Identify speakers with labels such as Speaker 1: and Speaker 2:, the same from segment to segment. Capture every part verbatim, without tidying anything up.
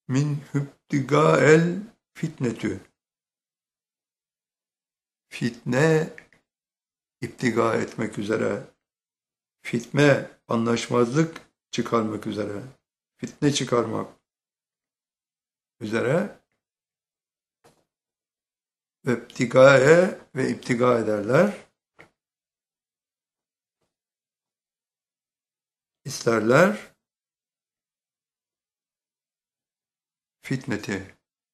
Speaker 1: min hübtigael fitnetü. Fitne iptiga etmek üzere, fitne anlaşmazlık çıkarmak üzere, fitne çıkarmak üzere ve iptigae ve iptiga ederler. İsterler fitneti.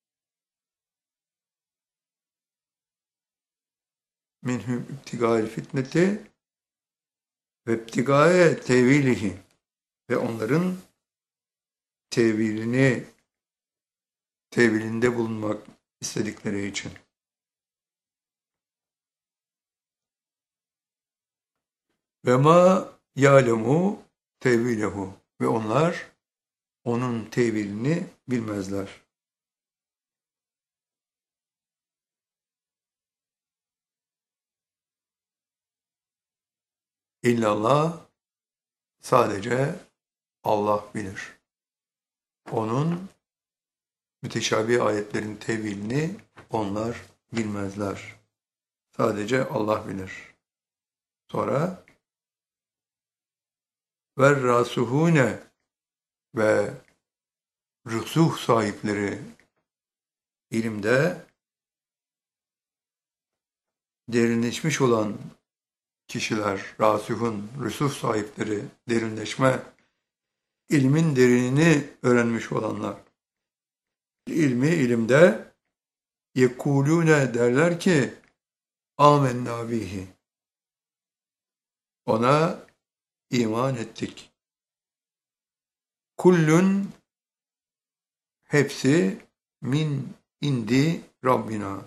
Speaker 1: Minhum iptigael fitneti ve iptigae tevilihi ve onların tevilini tevilinde bulunmak istedikleri için. Ve ma ya'lemu tevilehu ve onlar onun tevilini bilmezler. İllallah, sadece Allah bilir. Onun müteşabih ayetlerin tevilini onlar bilmezler. Sadece Allah bilir. Sonra ve rasuhune ve rüsuh sahipleri ilimde derinleşmiş olan kişiler, rasihun, rüsuh sahipleri, derinleşme, ilmin derinini öğrenmiş olanlar. İlmi ilimde yekulune derler ki amenna bihi. Ona iman ettik. Kullun hepsi min indi Rabbina.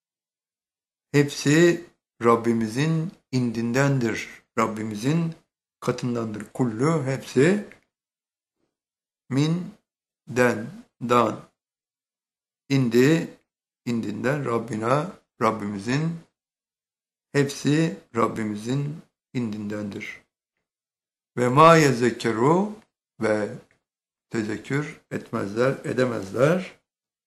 Speaker 1: Hepsi Rabbimizin indindendir. Rabbimizin katındandır. Kullu hepsi min den dan indi indinden Rabbina Rabbimizin hepsi Rabbimizin indindendir. Ve ma yezekkeru ve tezekkür etmezler, edemezler.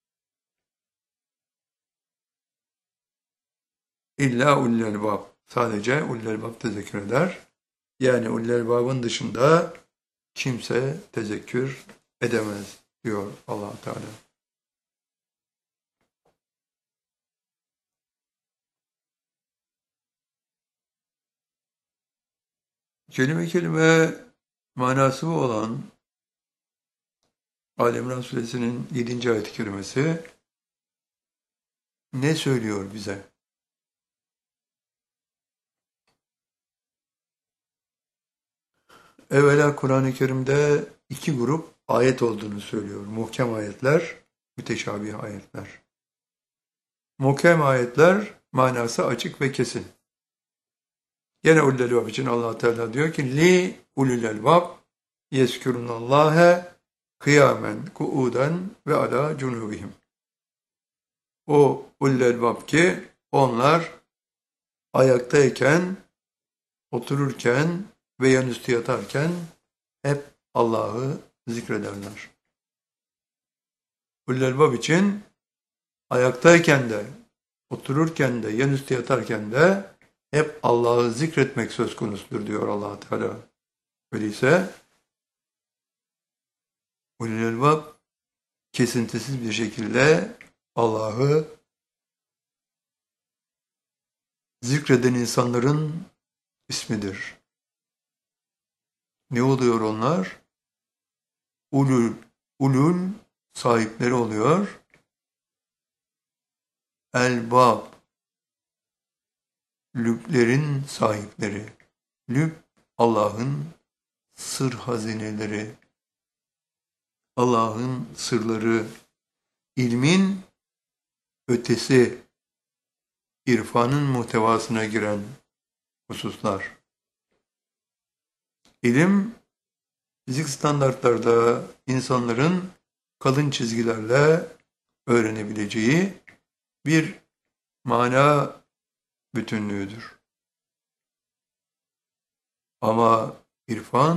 Speaker 1: İlla ulul elbab. Sadece ulul elbab tezekkür eder. Yani ulul elbabın dışında kimse tezekkür edemez diyor Allah Teala. Kelime kelime manası olan Ali İmran Suresinin yedinci ayet-i kerimesi ne söylüyor bize? Evvela Kur'an-ı Kerim'de iki grup ayet olduğunu söylüyor. Muhkem ayetler, müteşabih ayetler. Muhkem ayetler manası açık ve kesin. Yine ulul elbab için Allah Teala diyor ki li ulul elbab yezkurunallâhe kıyamen kuuden ve ala cunubihim. O ulul elbab ki onlar ayaktayken, otururken ve yanüstü yatarken hep Allah'ı zikrederler. Ulul elbab için ayaktayken de, otururken de, yanüstü yatarken de hep Allah'ı zikretmek söz konusudur diyor Allah Teala. Öyleyse ulul elbab kesintisiz bir şekilde Allah'ı zikreden insanların ismidir. Ne oluyor onlar? Ulul, ulul sahipleri oluyor. Elbab, lüblerin sahipleri. Lüb, Allah'ın sır hazineleri, Allah'ın sırları, ilmin ötesi, irfanın muhtevasına giren hususlar. İlim, fizik standartlarda insanların kalın çizgilerle öğrenebileceği bir mana bütünlüğüdür. Ama irfan